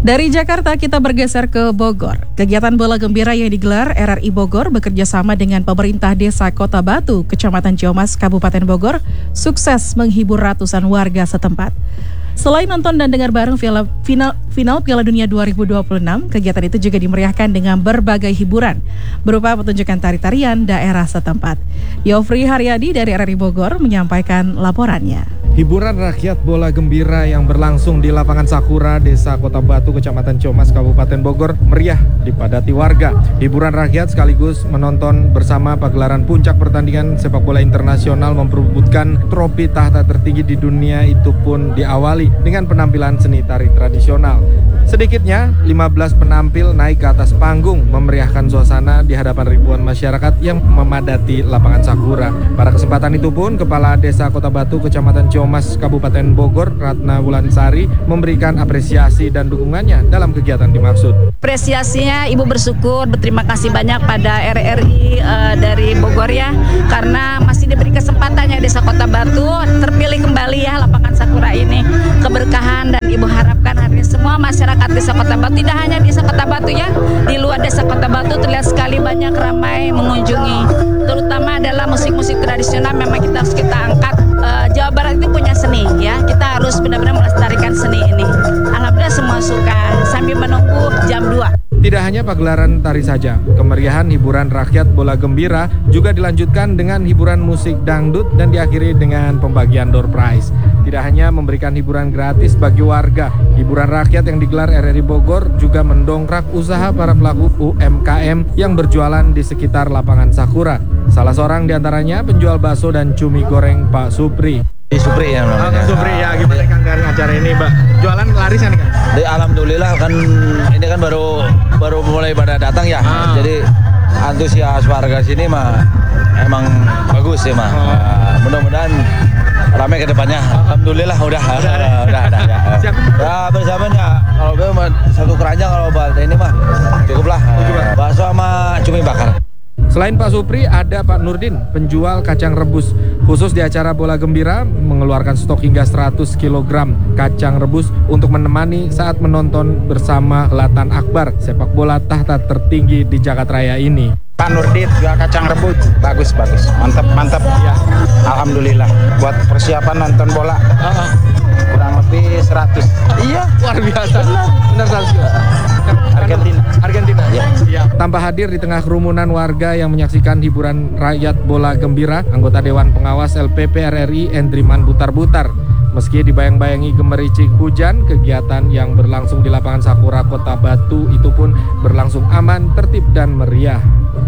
Dari Jakarta kita bergeser ke Bogor. Kegiatan bola gembira yang digelar RRI Bogor bekerja sama dengan pemerintah Desa Kota Batu, Kecamatan Ciomas, Kabupaten Bogor, sukses menghibur ratusan warga setempat. Selain nonton dan dengar bareng final Piala Dunia 2026, kegiatan itu juga dimeriahkan dengan berbagai hiburan berupa pertunjukan tari-tarian daerah setempat. Yofri Haryadi dari RRI Bogor menyampaikan laporannya. Hiburan rakyat bola gembira yang berlangsung di lapangan Sakura, Desa Kota Batu, Kecamatan Ciomas, Kabupaten Bogor meriah dipadati warga. Hiburan rakyat sekaligus menonton bersama pagelaran puncak pertandingan sepak bola internasional memperebutkan trofi tahta tertinggi di dunia itu pun diawali dengan penampilan seni tari tradisional. Sedikitnya 15 penampil naik ke atas panggung memeriahkan suasana di hadapan ribuan masyarakat yang memadati lapangan Sakura. Pada kesempatan itu pun Kepala Desa Kota Batu, Kecamatan Ciomas, Kabupaten Bogor, Ratna Wulansari memberikan apresiasi dan dukungannya dalam kegiatan dimaksud. Apresiasinya Ibu bersyukur, berterima kasih banyak pada RRI dari Bogor ya, karena masih diberi kesempatannya Desa Kota Batu terpilih kembali ya lapangan Sakura ini. Keberkahan, dan Ibu harapkan hari ini semua masyarakat Desa Kota Batu, tidak hanya Desa Kota Batu ya, di luar Desa Kota Batu terlihat sekali banyak ramai mengunjungi, terutama adalah musik-musik tradisional. Memang kita harus angkat. Jawa Barat itu punya seni ya, kita harus benar-benar melestarikan seni ini. Alhamdulillah semua suka sambil menunggu jam 2. Tidak hanya pagelaran tari saja, kemeriahan hiburan rakyat bola gembira juga dilanjutkan dengan hiburan musik dangdut dan diakhiri dengan pembagian door prize. Tidak hanya memberikan hiburan gratis bagi warga, hiburan rakyat yang digelar RRI Bogor juga mendongkrak usaha para pelaku UMKM yang berjualan di sekitar lapangan Sakura. Salah seorang diantaranya penjual bakso dan cumi goreng Pak Supri. Supri ya namanya. Supri ya, gimana Kang dari acara ini, Mbak? Jualan laris nih Kang? Alhamdulillah kan ini kan baru mulai pada datang ya. Jadi antusias warga sini mah emang bagus ya mah. Mudah-mudahan ramai ke depannya. Alhamdulillah udah ya. Siap. Ya bersamanya kalau satu keranjang, kalau buat ini mah cukuplah. Bakso sama cumi bakar. Selain Pak Supri, ada Pak Nurdin, penjual kacang rebus. Khusus di acara bola gembira, mengeluarkan stok hingga 100 kg kacang rebus untuk menemani saat menonton bersama Helatan Akbar, sepak bola tahta tertinggi di Jakarta ini. Pak Nurdin jual kacang rebus, bagus, mantap ya. Alhamdulillah, buat persiapan nonton bola. Kurang lebih 100. Iya, luar biasa. Benar 100. Argentina. Ya. Tanpa hadir di tengah kerumunan warga yang menyaksikan hiburan rakyat bola gembira, anggota Dewan Pengawas LPP RRI Endriman Butar-Butar. Meski dibayang-bayangi gemericik hujan, kegiatan yang berlangsung di lapangan Sakura Kota Batu itu pun berlangsung aman, tertib dan meriah.